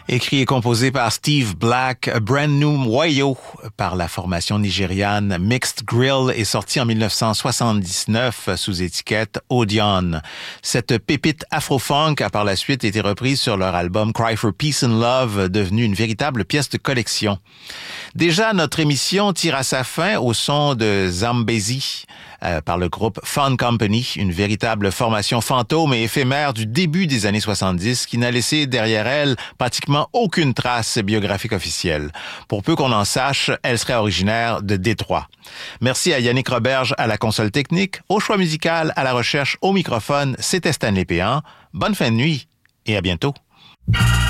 Écrit et composé par Steve Black, Brand New Wayo par la formation nigériane Mixed Grill est sorti en 1979 sous étiquette Odeon. Cette pépite afro-funk a par la suite été reprise sur leur album Cry for Peace and Love, devenu une véritable pièce de collection. Déjà, notre émission tire à sa fin au son de Zambezi par le groupe Fun Company, une véritable formation fantôme et éphémère du début des années 70 qui n'a laissé derrière elle pratiquement aucune trace biographique officielle. Pour peu qu'on en sache, elle serait originaire de Détroit. Merci à Yannick Roberge à la console technique, au choix musical, à la recherche, au microphone. C'était Stanley Péan. Bonne fin de nuit et à bientôt.